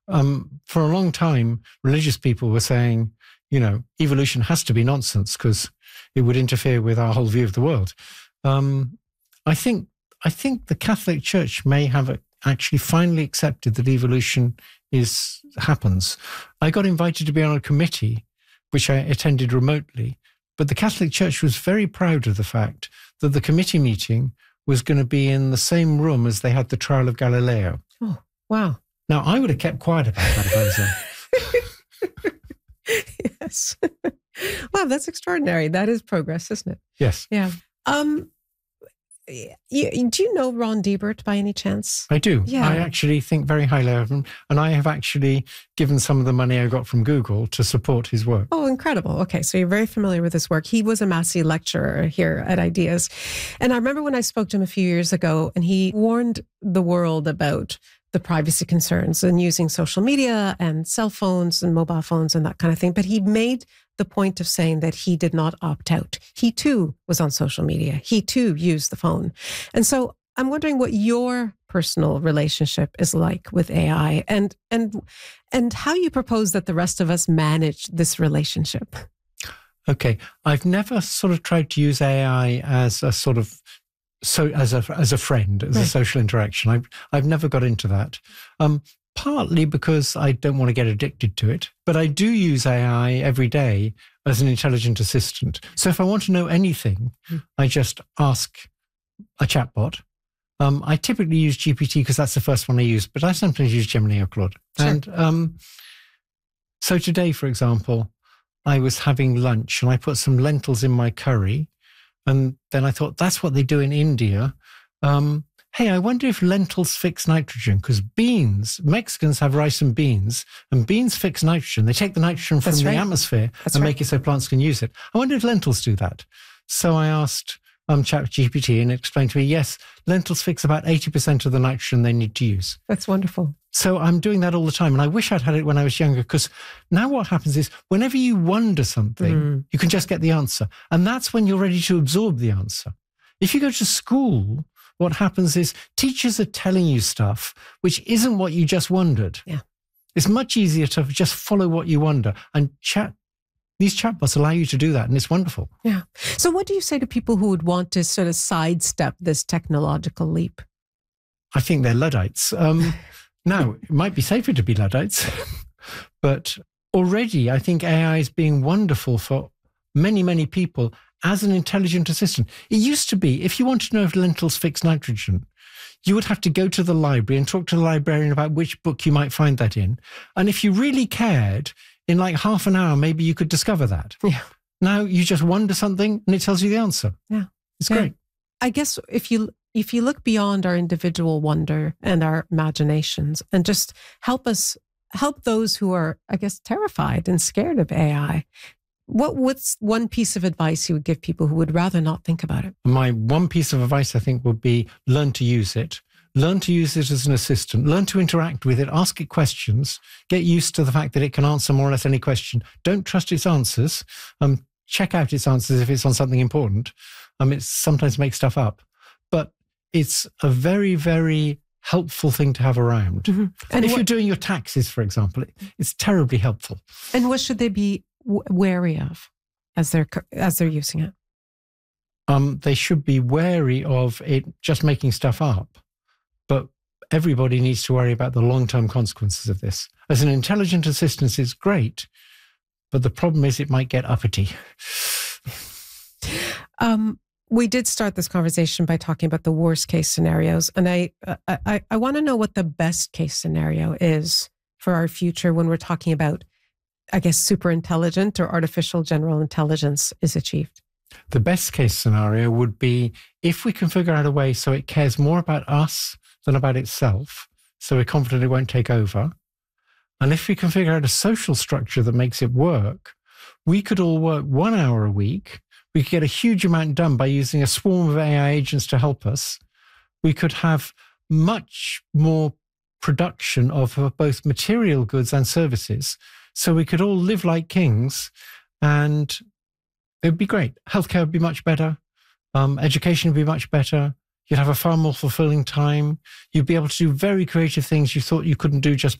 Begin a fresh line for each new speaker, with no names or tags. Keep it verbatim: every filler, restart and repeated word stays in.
Um, for a long time, religious people were saying, you know, evolution has to be nonsense because it would interfere with our whole view of the world. Um, I think I think the Catholic Church may have actually finally accepted that evolution is happens. I got invited to be on a committee, which I attended remotely, but the Catholic Church was very proud of the fact that the committee meeting was going to be in the same room as they had the trial of Galileo.
Oh, wow.
Now, I would have kept quiet about that if I was there.
Yes. Wow, that's extraordinary. That is progress, isn't it?
Yes.
Yeah. Um, you, do you know Ron Deibert by any chance?
I do.
Yeah.
I actually think very highly of him. And I have actually given some of the money I got from Google to support his work.
Oh, incredible. Okay, so you're very familiar with his work. He was a Massey lecturer here at Ideas. And I remember when I spoke to him a few years ago, and he warned the world about the privacy concerns and using social media and cell phones and mobile phones and that kind of thing. But he made the point of saying that he did not opt out. He too was on social media. He too used the phone. And so I'm wondering what your personal relationship is like with A I and and and how you propose that the rest of us manage this relationship.
Okay. I've never sort of tried to use A I as a sort of so as a as a friend, as right. a social interaction. I've I've never got into that. Um, partly because I don't want to get addicted to it, but I do use A I every day as an intelligent assistant. So if I want to know anything, mm. I just ask a chatbot. Um, I typically use G P T because that's the first one I use, but I sometimes use Gemini or Claude. Sure. And um, so today, for example, I was having lunch and I put some lentils in my curry. And then I thought, that's what they do in India. Um, hey, I wonder if lentils fix nitrogen, because beans, Mexicans have rice and beans, and beans fix nitrogen. They take the nitrogen from
that's
the
right.
atmosphere
that's
and
right.
make it so plants can use it. I wonder if lentils do that. So I asked um, ChatGPT, and it explained to me, yes, lentils fix about eighty percent of the nitrogen they need to use.
That's wonderful.
So I'm doing that all the time. And I wish I'd had it when I was younger, because now what happens is whenever you wonder something, mm. you can just get the answer. And that's when you're ready to absorb the answer. If you go to school, what happens is teachers are telling you stuff which isn't what you just wondered.
Yeah.
It's much easier to just follow what you wonder. And chat, these chatbots allow you to do that. And it's wonderful.
Yeah. So what do you say to people who would want to sort of sidestep this technological leap?
I think they're Luddites. Um, now, it might be safer to be Luddites, but already I think A I is being wonderful for many, many people as an intelligent assistant. It used to be, if you wanted to know if lentils fix nitrogen, you would have to go to the library and talk to the librarian about which book you might find that in. And if you really cared, in like half an hour, maybe you could discover that.
Yeah.
Now you just wonder something and it tells you the answer.
Yeah.
It's
yeah.
great.
I guess if you if you look beyond our individual wonder and our imaginations and just help us, help those who are, I guess, terrified and scared of A I, what what's one piece of advice you would give people who would rather not think about it?
My one piece of advice, I think, would be learn to use it. Learn to use it as an assistant. Learn to interact with it. Ask it questions. Get used to the fact that it can answer more or less any question. Don't trust its answers. Um, check out its answers if it's on something important. Um, it sometimes makes stuff up. But it's a very, very helpful thing to have around. Mm-hmm. And if what, you're doing your taxes, for example, it, it's terribly helpful.
And what should they be w- wary of as they're as they're using it?
Um, they should be wary of it just making stuff up. But everybody needs to worry about the long-term consequences of this. As an intelligent assistant, it's great, but the problem is it might get uppity.
Um, we did start this conversation by talking about the worst case scenarios, and I I, I want to know what the best case scenario is for our future when we're talking about, I guess, super intelligent or artificial general intelligence is achieved.
The best case scenario would be if we can figure out a way so it cares more about us than about itself, so we're confident it won't take over. And if we can figure out a social structure that makes it work, we could all work one hour a week. We could get a huge amount done by using a swarm of A I agents to help us. We could have much more production of both material goods and services. So we could all live like kings, and it would be great. Healthcare would be much better. Um, education would be much better. You'd have a far more fulfilling time. You'd be able to do very creative things you thought you couldn't do just